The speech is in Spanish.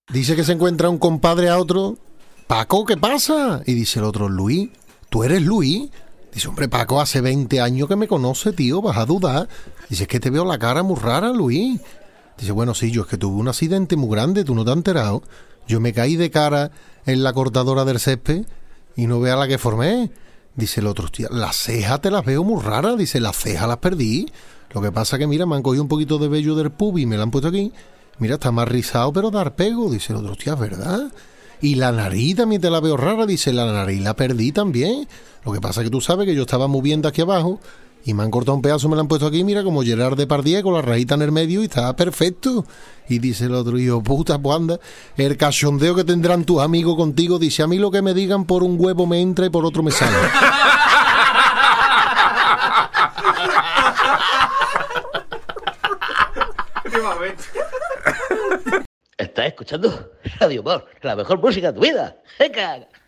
Dice que se encuentra un compadre a otro. Paco, ¿qué pasa? Y dice el otro, Luis, ¿tú eres Luis? Dice, hombre, Paco, hace 20 años que me conoce, tío, vas a dudar. Dice, es que te veo la cara muy rara, Luis. Dice, bueno, sí, yo es que tuve un accidente muy grande, tú no te has enterado. Yo me caí de cara en la cortadora del césped y no vea la que formé. Dice el otro, hostia, las cejas te las veo muy raras. Dice, las cejas las perdí. Lo que pasa que, mira, me han cogido un poquito de vello del pub y me la han puesto aquí. Mira, está más rizado, pero dar pego. Dice el otro, hostia, ¿es verdad? Y la nariz también te la veo rara. Dice, la nariz la perdí también. Lo que pasa que tú sabes que yo estaba muy bien de aquí abajo y me han cortado un pedazo, me la han puesto aquí, mira, como Gerard Depardieu con la rayita en el medio y está perfecto. Y dice el otro, hijo puta, pues anda, el cachondeo que tendrán tus amigos contigo. Dice, a mí lo que me digan por un huevo me entra y por otro me sale. Estás escuchando Radio Humor, la mejor música de tu vida. ¡Venga!